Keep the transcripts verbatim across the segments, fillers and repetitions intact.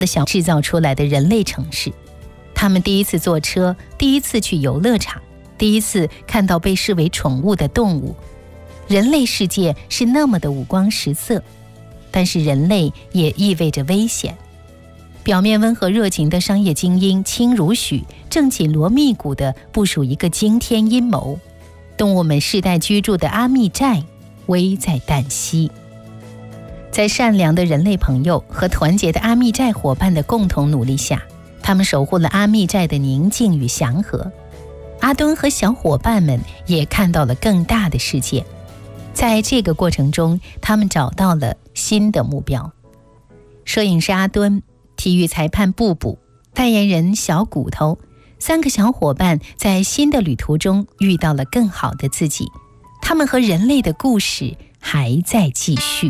的小制造出来的人类城市。他们第一次坐车，第一次去游乐场，第一次看到被视为宠物的动物。人类世界是那么的五光十色，但是人类也意味着危险。表面温和热情的商业精英轻如许，正紧锣密鼓地部署一个惊天阴谋。动物们世代居住的阿密寨危在旦夕。在善良的人类朋友和团结的阿密寨伙伴的共同努力下，他们守护了阿密寨的宁静与祥和。阿敦和小伙伴们也看到了更大的世界。在这个过程中，他们找到了新的目标。摄影师阿敦，体育裁判布布，代言人小骨头，三个小伙伴在新的旅途中遇到了更好的自己。他们和人类的故事还在继续。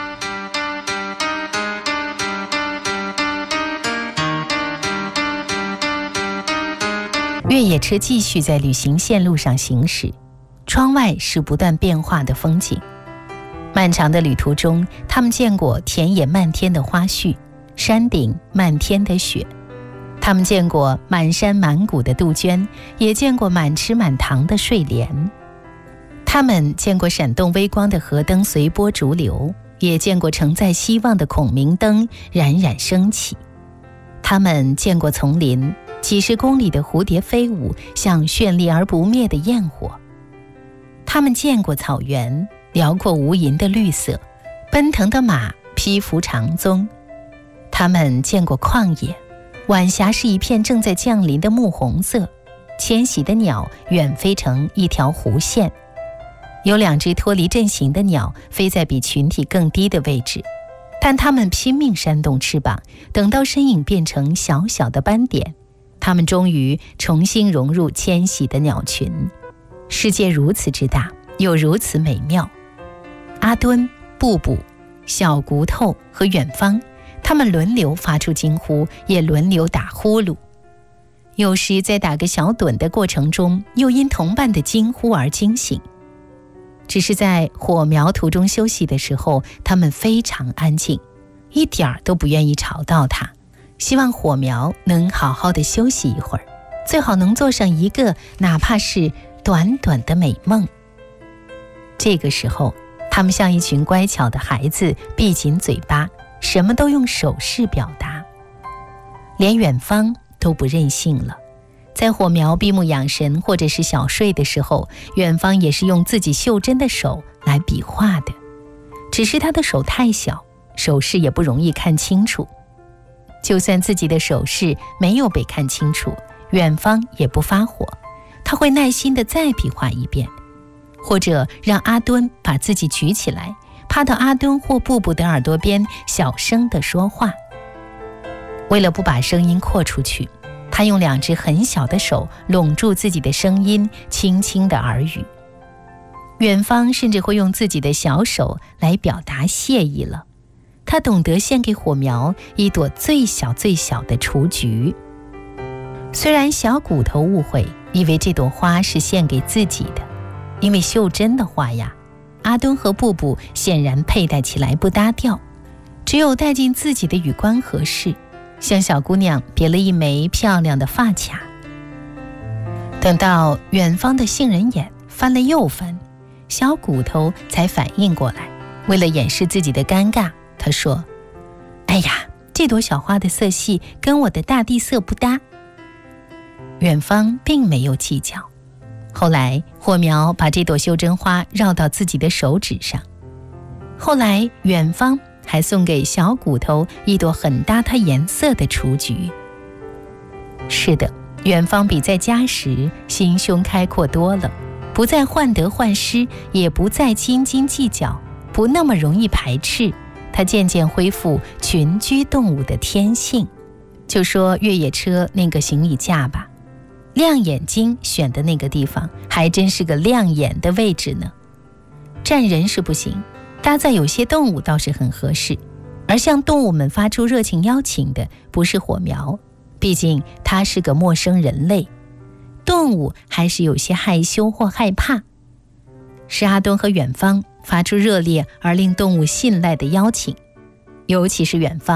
越野车继续在旅行线路上行驶，窗外是不断变化的风景。漫长的旅途中，他们见过田野漫天的花絮，山顶漫天的雪。他们见过满山满谷的杜鹃，也见过满池满塘的睡莲。他们见过闪动微光的河灯随波逐流，也见过承载希望的孔明灯冉冉升起。他们见过丛林，几十公里的蝴蝶飞舞，像绚丽而不灭的焰火。他们见过草原，辽阔无垠的绿色，奔腾的马披拂长鬃。他们见过旷野，晚霞是一片正在降临的木红色，迁徙的鸟远飞成一条弧线。有两只脱离阵型的鸟飞在比群体更低的位置，但它们拼命扇动翅膀，等到身影变成小小的斑点，它们终于重新融入迁徙的鸟群。世界如此之大，又如此美妙。阿敦、布布、小骨头和远方，他们轮流发出惊呼，也轮流打呼噜。有时在打个小盹的过程中，又因同伴的惊呼而惊醒。只是在火苗途中休息的时候，他们非常安静，一点儿都不愿意吵到他，希望火苗能好好的休息一会儿，最好能做上一个哪怕是短短的美梦。这个时候，他们像一群乖巧的孩子，闭紧嘴巴，什么都用手势表达。连远方都不任性了，在火苗闭目养神或者是小睡的时候，远方也是用自己袖珍的手来比划的，只是他的手太小，手势也不容易看清楚。就算自己的手势没有被看清楚，远方也不发火，他会耐心地再比划一遍，或者让阿敦把自己举起来，趴到阿敦或布布的耳朵边，小声地说话。为了不把声音扩出去，他用两只很小的手拢住自己的声音，轻轻的耳语。远方甚至会用自己的小手来表达谢意了，他懂得献给火苗一朵最小最小的雏菊。虽然小骨头误会，以为这朵花是献给自己的，因为袖珍的花呀，阿敦和布布显然佩戴起来不搭调，只有戴进自己的羽冠合适，像小姑娘别了一枚漂亮的发卡。等到远方的杏仁眼翻了又翻，小骨头才反应过来，为了掩饰自己的尴尬，他说：哎呀，这朵小花的色系跟我的大地色不搭。远方并没有计较，后来火苗把这朵袖珍花绕到自己的手指上，后来远方还送给小骨头一朵很搭它颜色的雏菊。是的，远方比在家时心胸开阔多了，不再患得患失，也不再斤斤计较，不那么容易排斥，它渐渐恢复群居动物的天性。就说越野车那个行李架吧，亮眼睛选的那个地方还真是个亮眼的位置呢。站人是不行，搭载有些动物倒是很合适，而向动物们发出热情邀请的不是火苗，毕竟它是个陌生人类，动物还是有些害羞或害怕。是阿敦和远方发出热烈而令动物信赖的邀请，尤其是远方，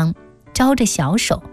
招着小手，